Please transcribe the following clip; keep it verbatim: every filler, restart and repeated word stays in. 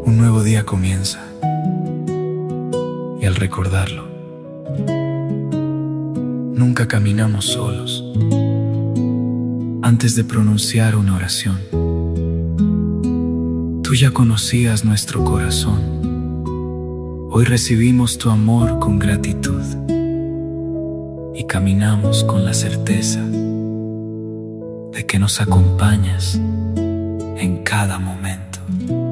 Un nuevo día comienza, y al recordarlo, nunca caminamos solos. Antes de pronunciar una oración, tú ya conocías nuestro corazón. Hoy recibimos tu amor con gratitud y caminamos con la certeza de que nos acompañas en cada momento.